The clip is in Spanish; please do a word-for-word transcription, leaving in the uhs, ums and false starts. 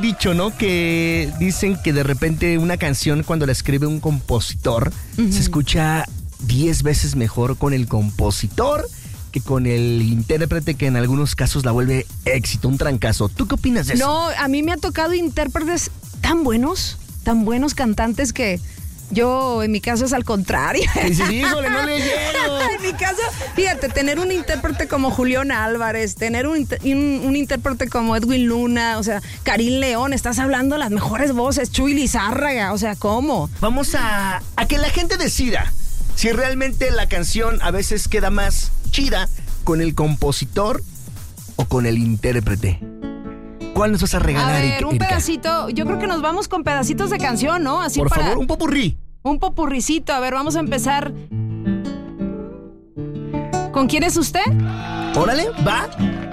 dicho, ¿no? Que dicen que de repente una canción cuando la escribe un compositor uh-huh. se escucha diez veces mejor con el compositor que con el intérprete, que en algunos casos la vuelve éxito, un trancazo. ¿Tú qué opinas de eso? No, a mí me ha tocado intérpretes tan buenos, tan buenos cantantes que yo, en mi caso, es al contrario. Dices, híjole, no le llego. En mi caso, fíjate, tener un intérprete como Julián Álvarez, tener un, un, un intérprete como Edwin Luna, o sea, Karim León, estás hablando las mejores voces, Chuy Lizárraga, o sea, ¿cómo? Vamos a, a que la gente decida si realmente la canción a veces queda más chida con el compositor o con el intérprete. ¿Cuál nos vas a regalar, A ver, Erika? un pedacito. Yo creo que nos vamos con pedacitos de canción, ¿no? Así Por para... favor, un popurrí. Un popurricito. A ver, vamos a empezar. ¿Con quién es usted? Órale, va.